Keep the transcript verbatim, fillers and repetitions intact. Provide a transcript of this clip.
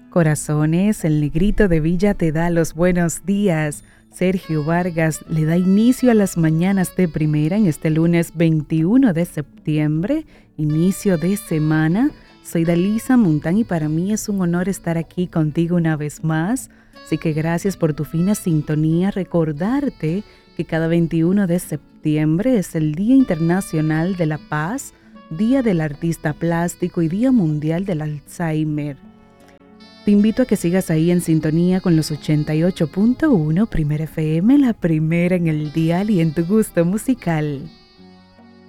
Corazones, el negrito de Villa te da los buenos días. Sergio Vargas le da inicio a las mañanas de primera en este lunes veintiuno de septiembre, inicio de semana. Soy Dalisa Montán y para mí es un honor estar aquí contigo una vez más. Así que gracias por tu fina sintonía. Recordarte que cada veintiuno de septiembre es el Día Internacional de la Paz, Día del Artista Plástico y Día Mundial del Alzheimer. Te invito a que sigas ahí en sintonía con los ochenta y ocho punto uno Primera F M, la primera en el dial y en tu gusto musical.